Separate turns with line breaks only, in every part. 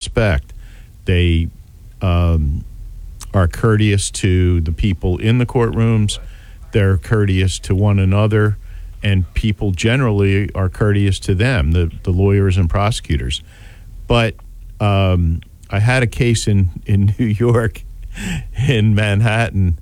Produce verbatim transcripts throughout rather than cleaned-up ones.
respect. They um, are courteous to the people in the courtrooms. They're courteous to one another, and people generally are courteous to them, the, the lawyers and prosecutors. But um, I had a case in, in New York, in Manhattan,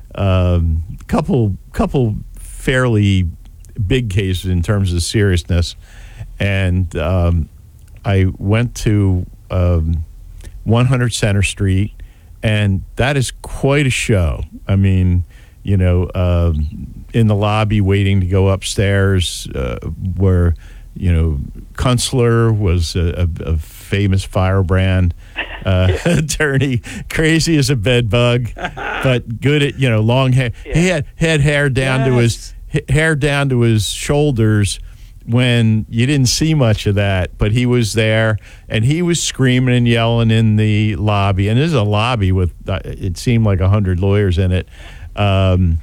um, couple couple fairly big cases in terms of seriousness, and um, I went to um, one hundred Center Street, and that is quite a show. I mean, you know, um, in the lobby waiting to go upstairs, uh, where, you know, Kunstler was a, a, a famous firebrand uh, attorney, crazy as a bed bug, but good at, you know, long hair. Yeah. He had, had hair down yes. to his hair down to his shoulders when you didn't see much of that, but he was there, and he was screaming and yelling in the lobby. And this is a lobby with, uh, it seemed like a hundred lawyers in it. Um,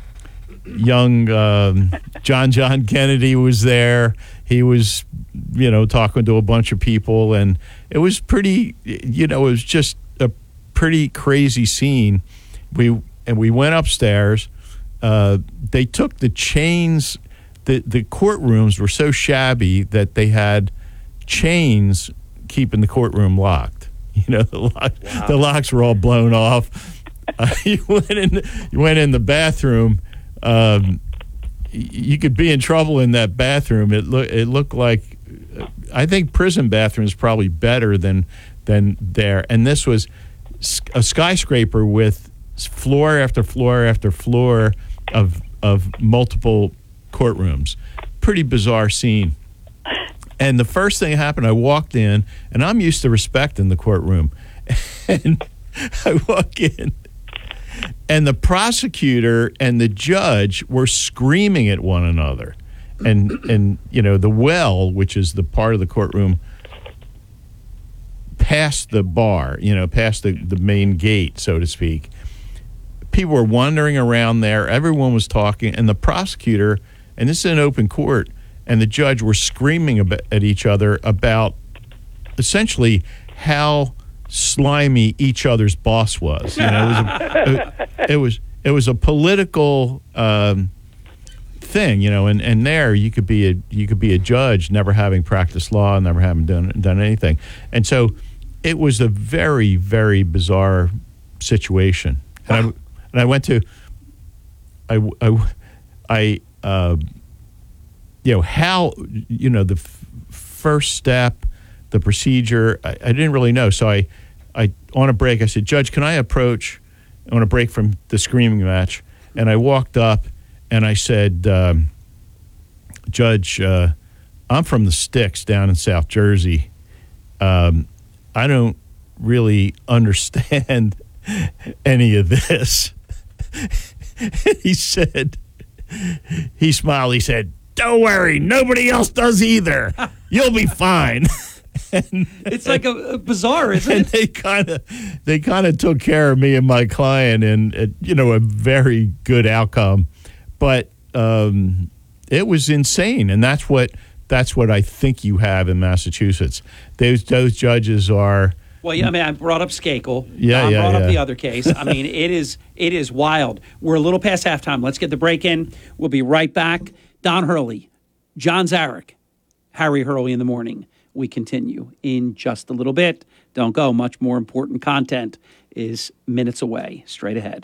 young um, John John Kennedy was there. He was, you know, talking to a bunch of people, and it was pretty, you know, it was just a pretty crazy scene. We and we went upstairs. Uh, they took the chains. The the courtrooms were so shabby that they had chains keeping the courtroom locked. You know, the, lock, wow. the locks were all blown off. Uh, you went in. You went in the bathroom. Um, you could be in trouble in that bathroom. It look. It looked like. I think prison bathrooms probably better than than there. And this was a skyscraper with floor after floor after floor of of multiple courtrooms. Pretty bizarre scene. And the first thing that happened, I walked in, and I'm used to respecting the courtroom, and I walk in. And the prosecutor and the judge were screaming at one another. And, and you know, the well, which is the part of the courtroom past the bar, you know, past the, the main gate, so to speak, people were wandering around there. Everyone was talking. And the prosecutor, and this is an open court, and the judge were screaming about, at each other about essentially how slimy each other's boss was. You know, it was a, it, it was it was a political um, thing. You know, and, and there you could be a you could be a judge, never having practiced law, never having done done anything, and so it was a very very bizarre situation. And I and I went to I I, I uh, you know how you know the f- first step. The procedure, I, I didn't really know. So I, I on a break, I said, Judge, can I approach on a break from the screaming match? And I walked up and I said, um, Judge, uh, I'm from the sticks down in South Jersey. Um, I don't really understand any of this. He said, he smiled. He said, don't worry, nobody else does either. You'll be fine. And,
it's like a, a bizarre, isn't
and
it?
They kind of, they kind of took care of me and my client, and uh, you know, a very good outcome. But um, it was insane, and that's what that's what I think you have in Massachusetts. Those those judges are.
Well, yeah, I mean, I brought up Skakel.
Yeah,
I
yeah,
brought
yeah.
up the other case. I mean, it is it is wild. We're a little past halftime. Let's get the break in. We'll be right back. Don Hurley, John Zarek, Harry Hurley in the morning. We continue in just a little bit. Don't go. Much more important content is minutes away. Straight ahead.